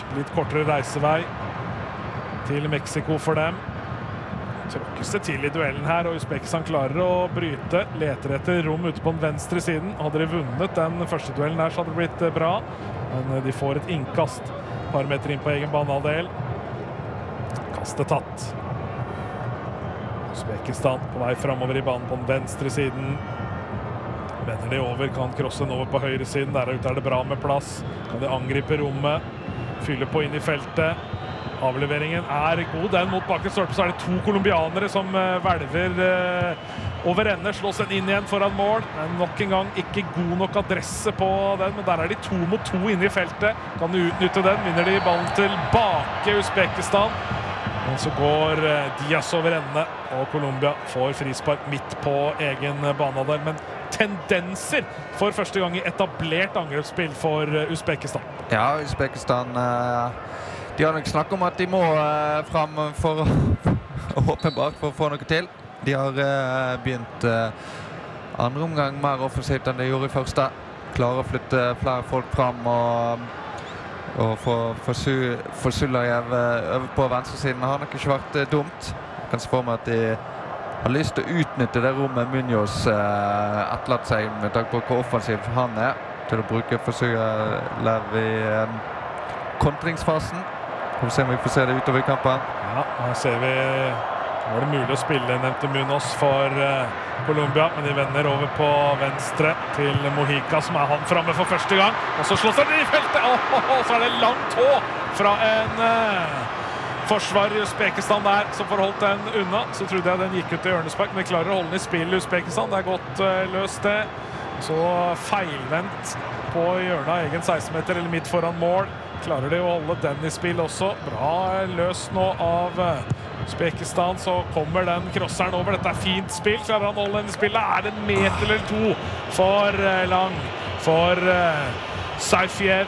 Litt kortere reisevei til Mexico for dem. Tråkkes det til i duellen her, og Uzbekistan klarer å bryte. Leter etter rom ute på den venstre siden. Hadde de vunnet den første duellen der, så hadde det blitt bra. Men de får et innkast. Et par meter inn på egen banehalvdel. Kastet tatt. Uzbekistan på vei fremover i banen på den venstre siden. Vender de over, kan krosse den over på høyre siden. Der ute er det bra med plass. Kan de angripe rommet. Fylle på inn i feltet. Avleveringen er god. Den mot bakens stolpe, så er det 2 kolumbianere som hvelver over ende. Slås den inn igjen foran mål. Men nok en gang ikke god nok adresse på den, men der er de 2 mot 2 inne i feltet. Kan de utnytte den, vinner de ballen tilbake Uzbekistan. Men så går Diaz over ende, og Colombia får frispark midt på egen banehalvdel. Men tendenser for første gang i etablert angrepsspill for Uzbekistan. Ja, Uzbekistan de har nok snakket om at de må frem for åpenbart for å få noe til. De har begynt andre omgang mer offensivt enn de gjorde i første. Klarer å flytte flere folk frem og få Sulajev over på venstresiden. Har nok ikke vært dumt. Jeg kan se for meg at de har lyst til å utnytte det rommet Munoz etterlatt seg med tanke på hvor offensiv han er, til å bruke Sulajev i kontringsfasen. Vi får se om vi får se det utover i kampen. Ja, her ser vi. Nå var det mulig å spille, nevnte Munoz for Colombia, men de vender over på venstre til Mojica, som er han fremme for første gang. Og så slås den i feltet! Så er det langt tå fra en forsvar i Uzbekistan der, som får holdt den unna. Så trodde jeg den gikk ut i hjørnespark, men de klarer å holde den i spill i Uzbekistan. Det er godt løst det. Så feilvendt på hjørnet av egen 16-meter, eller midt foran mål. Klarer de å holde den i spill også. Bra løs nå av Uzbekistan, så kommer den krosseren over. Dette er fint spill. Klarer han å holde den i spillet? Er det en meter eller 2 for lang for Saifiev.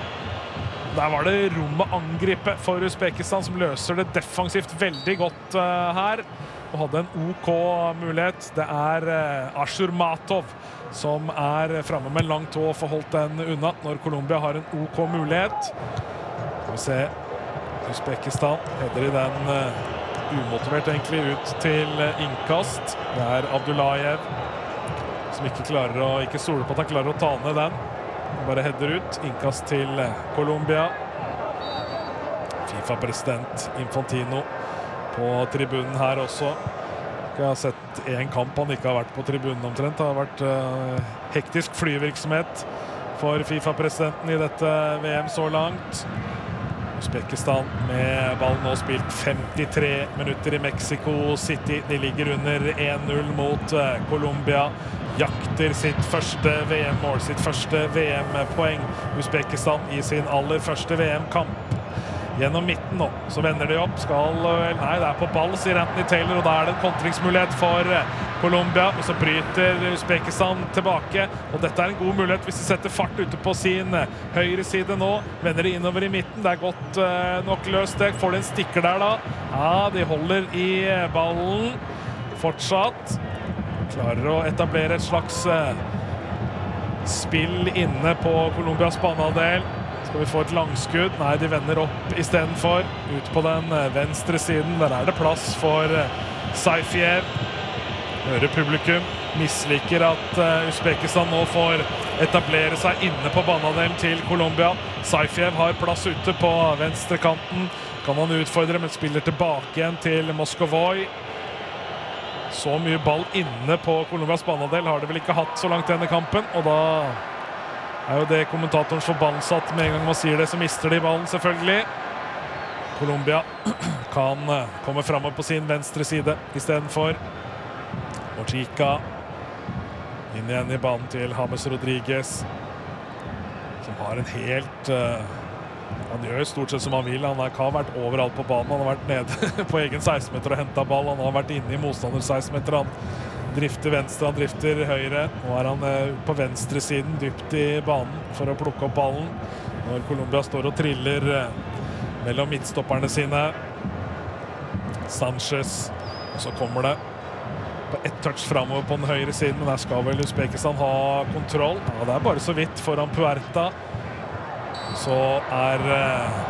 Der var det rommet angripe for Uzbekistan, som løser det defensivt veldig godt her. Og hadde en OK mulighet. Det er Ashurmatov som er fremme med en lang tå og får holdt den unna når Colombia har en OK mulighet. Skal vi se. Uzbekistan header i den umotivert egentlig ut til innkast. Det er Abdullajev som ikke stoler på at han klarer å ta ned den. Bare header ut. Innkast til Colombia. FIFA-president Infantino på tribunen her også. Jeg har sett en kamp han ikke har vært på tribunen omtrent. Det har vært hektisk flyvirksomhet for FIFA-presidenten i dette VM så langt. Uzbekistan med ballen nå spilt 53 minutter i Mexico City. De ligger under 1-0 mot Colombia. Jakter sitt første VM-mål, sitt første VM-poeng. Uzbekistan i sin aller første VM-kamp. Gjennom midten nå, så vender de opp. Nei, det er på ball, sier Anthony Taylor, og da er det en kontringsmulighet for Colombia. Og så bryter Uzbekistan tilbake, og dette er en god mulighet hvis de setter fart ute på sin høyre side nå. Vender de innover i midten, det er godt nok løst det. Får de en stikker der da? Ja, de holder i ballen. Fortsatt. Klarer å etablere et slags spill inne på Colombias banehalvdel. Skal vi få et langskudd? Nei, de vender opp i stedet for. Ut på den venstre siden. Der er det plass for Saifiev. Hører publikum. Misliker at Uzbekistan nå får etablere seg inne på banehalvdelen til Colombia. Saifiev har plass ute på venstre kanten. Kan han utfordre, men spiller tilbake igjen til Moskovoi. Så mye ball inne på Colombias banehalvdel har de vel ikke hatt så langt denne kampen, og da er jo det kommentatorens forbansatt med en gang man sier det, så mister de ballen selvfølgelig. Colombia kan komme fremover på sin venstre side i stedet for. Mojica inn igjen i banen til James Rodriguez, som har en helt han gjør jo stort sett som han vil. Han har vært overalt på banen. Han har vært nede på egen 16-meter og hentet ball. Han har vært inne i motstander 16-meter. Han drifter venstre, han drifter høyre. Nå er han på venstre siden, dypt i banen for å plukke opp ballen. Når Colombia står og triller mellom midtstopperne sine. Sanchez. Og så kommer det på ett touch fremover på den høyre siden. Men der skal vel Uzbekistan ha kontroll. Ja, det er bare så vidt foran Puerta. Så er